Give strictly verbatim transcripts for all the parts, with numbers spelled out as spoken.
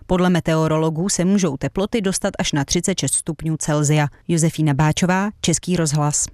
Podle meteorologů se můžou teploty dostat až na třicet šest stupňů Celsia. Josefína Báčová, Český rozhlas.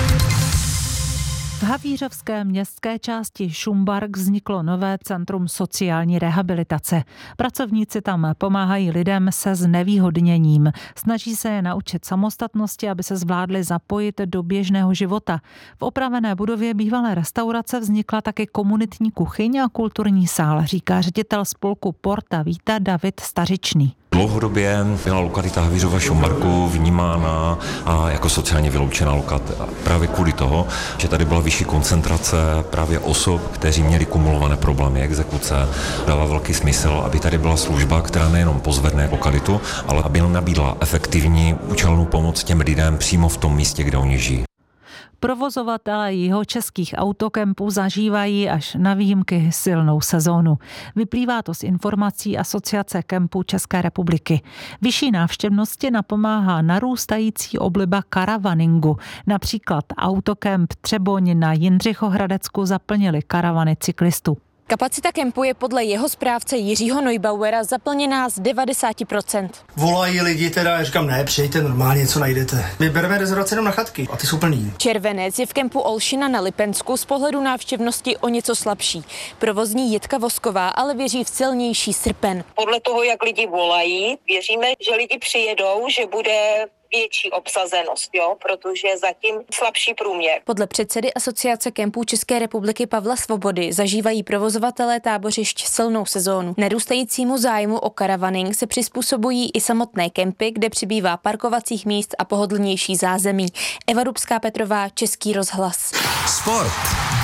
V havířovské městské části Šumbark vzniklo nové centrum sociální rehabilitace. Pracovníci tam pomáhají lidem se znevýhodněním. Snaží se je naučit samostatnosti, aby se zvládli zapojit do běžného života. V opravené budově bývalé restaurace vznikla taky komunitní kuchyň a kulturní sál, říká ředitel spolku Porta Vita David Stařičný. Dlouhodobě byla lokalita Havířova Šumbarku vnímána a jako sociálně vyloučená lokalita právě kvůli toho, že tady byla vyšší koncentrace právě osob, kteří měli kumulované problémy, exekuce. Dává velký smysl, aby tady byla služba, která nejenom pozvedne lokalitu, ale aby nabídla efektivní účelnou pomoc těm lidem přímo v tom místě, kde oni žijí. Provozovatelé jihočeských autokempů zažívají až na výjimky silnou sezónu. Vyplývá to z informací Asociace kempů České republiky. Vyšší návštěvnosti napomáhá narůstající obliba karavaningu. Například autokemp Třeboň na Jindřichohradecku zaplnili karavany cyklistů. Kapacita kempu je podle jeho správce Jiřího Neubauera zaplněná z devadesát procent. Volají lidi teda, já říkám, ne, přijďte, normálně něco najdete. My bereme rezervace jenom na chatky a ty jsou plný. Červenec je v kempu Olšina na Lipensku z pohledu návštěvnosti o něco slabší. Provozní Jitka Vosková ale věří v silnější srpen. Podle toho, jak lidi volají, věříme, že lidi přijedou, že bude větší obsazenost, jo, protože zatím slabší průměr. Podle předsedy Asociace kempů České republiky Pavla Svobody zažívají provozovatelé tábořišť silnou sezónu. Narůstajícímu zájmu o karavaning se přizpůsobují i samotné kempy, kde přibývá parkovacích míst a pohodlnější zázemí. Eva Dubská-Petrová, Český rozhlas. Sport.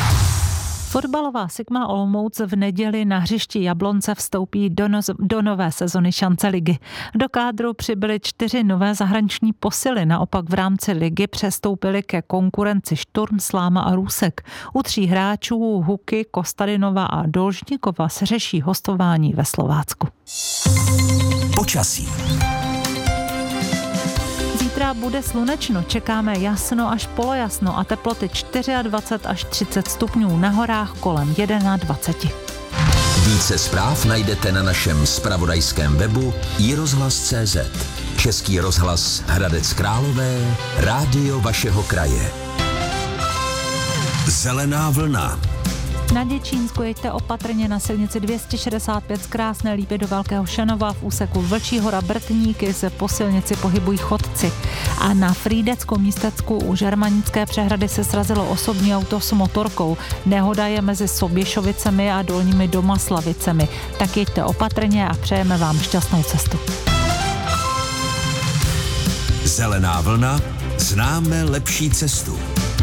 Fotbalová Sigma Olomouc v neděli na hřišti Jablonce vstoupí do, no, do nové sezony šance ligy. Do kádru přibyly čtyři nové zahraniční posily, naopak v rámci ligy přestoupily ke konkurenci Šturm, Sláma a Růsek. U tří hráčů Huky, Kostadinova a Dolžníkova se řeší hostování ve Slovácku. Počasí. Zítra bude slunečno, čekáme jasno až polojasno a teploty dvacet čtyři až třicet stupňů, na horách kolem dvacet jedna. Více zpráv najdete na našem zpravodajském webu i rozhlas tečka cé zet. Český rozhlas Hradec Králové, rádio vašeho kraje. Zelená vlna. Na Děčínsku jeďte opatrně na silnici dvě stě šedesát pět z Krásné Lípy do Velkého Šanova, v úseku Vlčí hora Brtníky se po silnici pohybují chodci. A na Frýdeckou místecku u Žermanické přehrady se srazilo osobní auto s motorkou. Nehoda je mezi Soběšovicemi a Dolními Domaslavicemi. Tak jeďte opatrně a přejeme vám šťastnou cestu. Zelená vlna, známe lepší cestu.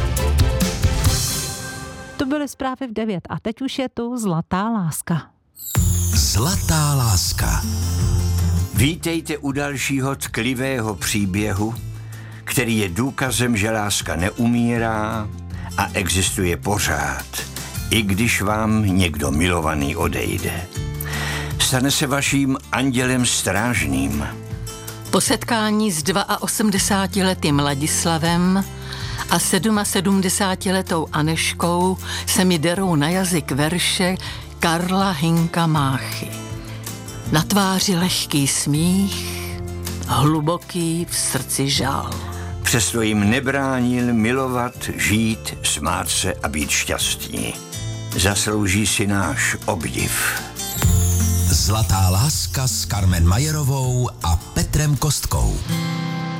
To byly zprávy v devět a teď už je tu Zlatá láska. Zlatá láska. Vítejte u dalšího tklivého příběhu, který je důkazem, že láska neumírá a existuje pořád, i když vám někdo milovaný odejde. Stane se vaším andělem strážným. Po setkání s osmdesátiletým Ladislavem a sedmdesátiletou Aneškou se mi derou na jazyk verše Karla Hynka Máchy. Na tváři lehký smích, hluboký v srdci žal. Přesto jim nebránil milovat, žít, smát se a být šťastní. Zaslouží si náš obdiv. Zlatá láska s Carmen Majerovou a Petrem Kostkou.